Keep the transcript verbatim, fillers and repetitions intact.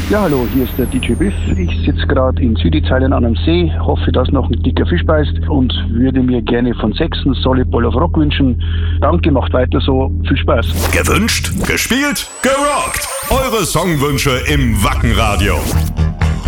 Ja, hallo, hier ist der D J Biff. Ich sitze gerade in Süditalien an einem See, hoffe, dass noch ein dicker Fisch beißt und würde mir gerne von Sechsen Solid Ball of Rock wünschen. Danke, macht weiter so. Viel Spaß. Gewünscht, gespielt, gerockt. Eure Songwünsche im Wacken Radio.